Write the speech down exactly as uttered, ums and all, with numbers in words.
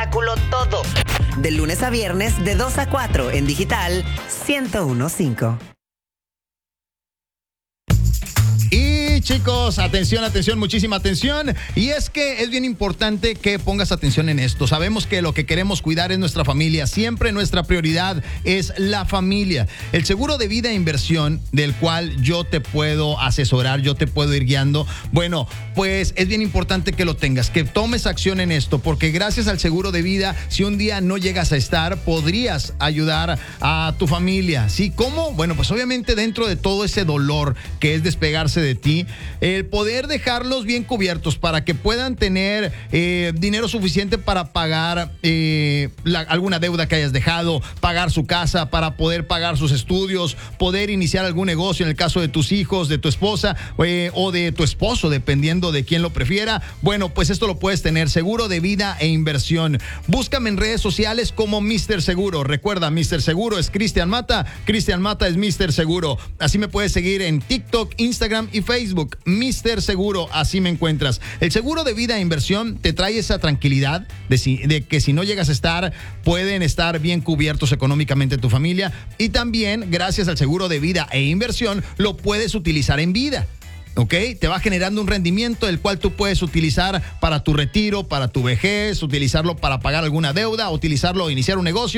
espectáculo todo. De lunes a viernes, de dos a cuatro, en digital ciento uno punto cinco. Y chicos, atención, atención, muchísima atención. Y es que es bien importante que pongas atención en esto. Sabemos que lo que queremos cuidar es nuestra familia. Siempre nuestra prioridad es la familia. El seguro de vida e inversión del cual yo te puedo asesorar, yo te puedo ir guiando. Bueno, pues es bien importante que lo tengas, que tomes acción en esto, porque gracias al seguro de vida, si un día no llegas a estar, podrías ayudar a tu familia. ¿Sí? ¿Cómo? Bueno, pues obviamente dentro de todo ese dolor que es despegarse de ti, el poder dejarlos bien cubiertos para que puedan tener eh, dinero suficiente para pagar eh, la, alguna deuda que hayas dejado, pagar su casa, para poder pagar sus estudios, poder iniciar algún negocio en el caso de tus hijos, de tu esposa eh, o de tu esposo, dependiendo de quién lo prefiera. Bueno, pues esto lo puedes tener, seguro de vida e inversión. Búscame en redes sociales como míster Seguro. Recuerda, míster Seguro es Cristian Mata, Cristian Mata es míster Seguro. Así me puedes seguir en TikTok, Instagram y Facebook, míster Seguro, así me encuentras. El seguro de vida e inversión te trae esa tranquilidad de, si, de que si no llegas a estar, pueden estar bien cubiertos económicamente tu familia, y también gracias al seguro de vida e inversión lo puedes utilizar en vida. ¿Ok? Te va generando un rendimiento el cual tú puedes utilizar para tu retiro, para tu vejez, utilizarlo para pagar alguna deuda, utilizarlo, iniciar un negocio.